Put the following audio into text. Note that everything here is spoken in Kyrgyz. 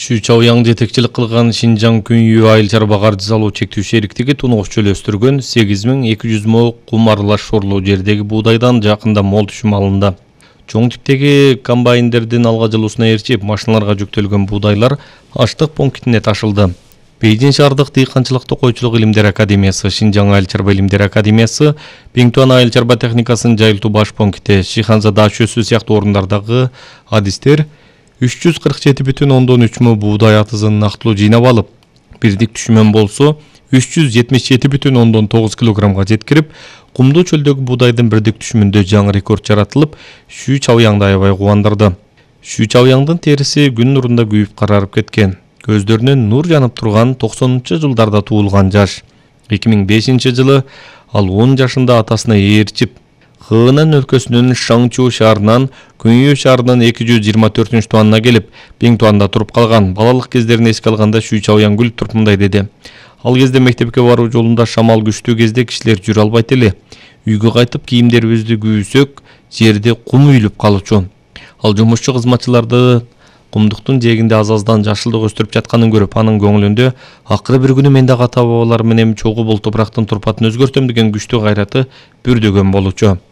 Шу Чаояң жетекчилик кылган Шинжаң Күнйү айыл чарба каржы салуу чектүү шериктиги тунугуш чөл өстүргөн 8200 мо кум аралаш шорлуу жердеги буудайдан жакында мол түшүм алынды. Чоң типтеги комбайндердин алга жылуусуна ээрчип, машиналарга жүктөлгөн буудайлар аштык пунктине ташылды. Бейжин шаардык дыйканчылык токойчулук илимдер академиясы, Шинжаң айыл чарба илимдер академиясы, Пиңтуан айыл чарба техникасын жайылтуу баш пункти, Шиханза дачөсү сыяктуу орундардагы адистер 347,3 мо буудай атызын нактылуу жыйнап алып, бирдик түшүмөн болсо 377,9 килограммга жеткирип, кумдуу чөлдөгү буудайдын бирдик түшүмүндө жаңы рекорд жаратылып, Шу Чаояңды аябай кубандырды. Шу Чаояңдын териси күн нурунда күйүп карарып кеткен. Көздөрүнөн нур жанып турган 90-жылдарда туулган жаш. 2005 жылы ал 10 жашында атасына ээрчип, Хынан өлкөсүнүн Шаңчу шаарынан Күнйү шаарынын 224-туанына келип, Пиңтуанда туруп калган. Балалык кездерин эске алганда Шу Чаояң күлүп туруп мындай деди: "Ал кезде мектепке баруу жолунда шамал күчтүү кезде кишилер жүрө албайт эле. Үйгө кайтып кийимдерибизди кийүүсөк, жерде кум үйүлүп калчу. Ал жумушчу кызматчыларды кумдуктун жээгинде аз-аздан жашылдык өстүрүп жатканын көрүп, анын көңүлүндө акыры бир күнү мен дагы ата бабаларым менен чогуу бул топурактын турпатын өзгөртөм деген күчтүү кайраты бүрдөгөн болчу.